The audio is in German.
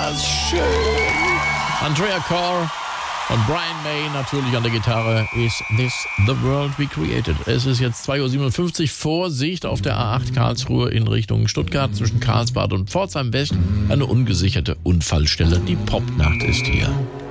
das schön. Andrea Corr und Brian May natürlich an der Gitarre. Is this the world we created? Es ist jetzt 2:57 Uhr. Vorsicht auf der A8 Karlsruhe in Richtung Stuttgart zwischen Karlsbad und Pforzheim West. Eine ungesicherte Unfallstelle. Die Popnacht ist hier.